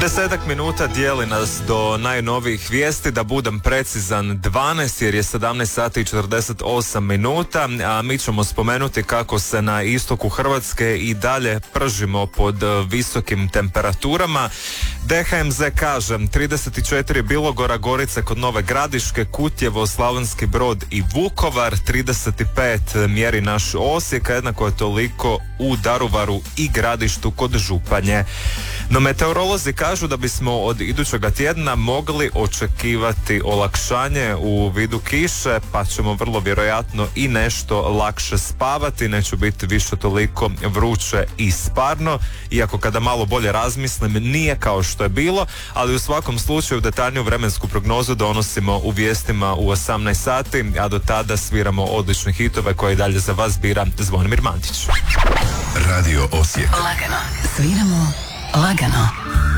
30 minuta dijeli nas do najnovijih vijesti, da budem precizan 12 jer je 17 sati i 48 minuta, a mi ćemo spomenuti kako se na istoku Hrvatske i dalje pržimo pod visokim temperaturama. DHMZ kaže 34 Bilogora, Gorice kod Nove Gradiške, Kutjevo, Slavonski Brod i Vukovar, 35 mjeri naš Osijek, jednako je toliko u Daruvaru i Gradištu kod Županje. No meteorolozi kažu da bismo od idućega tjedna mogli očekivati olakšanje u vidu kiše, pa ćemo vrlo vjerojatno i nešto lakše spavati, neće biti više toliko vruće i sparno, iako kada malo bolje razmislim nije kao što je bilo, ali u svakom slučaju detaljniju vremensku prognozu donosimo u vijestima u 18 sati, a do tada sviramo odlične hitove koje i dalje za vas bira Zvonimir Mantić. Radio Osijek. Lagano. Sviramo lagano.